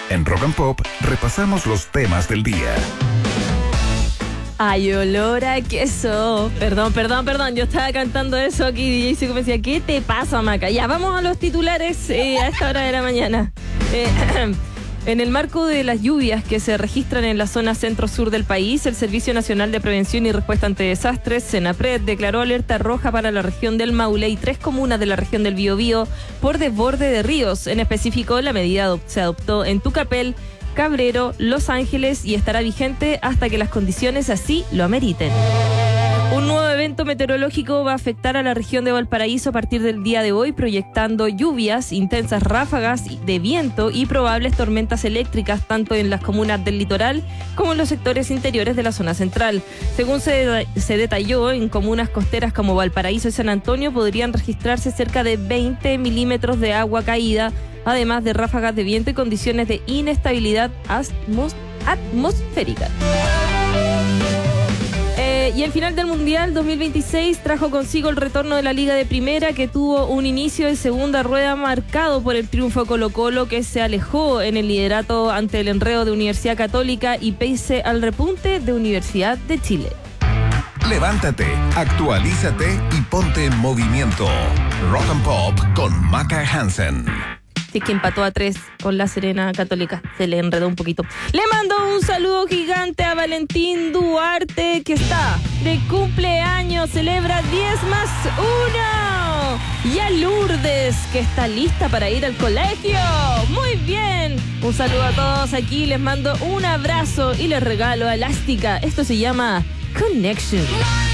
En Rock and Pop repasamos los temas del día. Ay, olor a queso. Perdón. Yo estaba cantando eso aquí. DJ Seco me decía, ¿qué te pasa, Maca? Ya, vamos a los titulares a esta hora de la mañana. En el marco de las lluvias que se registran en la zona centro-sur del país, el Servicio Nacional de Prevención y Respuesta ante Desastres, Senapred, declaró alerta roja para la región del Maule y 3 comunas de la región del Biobío por desborde de ríos. En específico, la medida se adoptó en Tucapel, Cabrero, Los Ángeles y estará vigente hasta que las condiciones así lo ameriten. Un nuevo evento meteorológico va a afectar a la región de Valparaíso a partir del día de hoy, proyectando lluvias, intensas ráfagas de viento y probables tormentas eléctricas tanto en las comunas del litoral como en los sectores interiores de la zona central. Según se detalló, en comunas costeras como Valparaíso y San Antonio podrían registrarse cerca de 20 milímetros de agua caída, además de ráfagas de viento y condiciones de inestabilidad atmosférica. Y el final del Mundial 2026 trajo consigo el retorno de la Liga de Primera, que tuvo un inicio de segunda rueda marcado por el triunfo de Colo-Colo, que se alejó en el liderato ante el enredo de Universidad Católica y pese al repunte de Universidad de Chile. Levántate, actualízate y ponte en movimiento. Rock and Pop con Maca Hansen. Sí, que empató a 3 con la Serena Católica. Se le enredó un poquito. Le mando un saludo gigante a Valentín Duarte, que está de cumpleaños. Celebra 10 más 1. Y a Lourdes, que está lista para ir al colegio. Muy bien. Un saludo a todos aquí. Les mando un abrazo y les regalo a Elástica. Esto se llama Connection.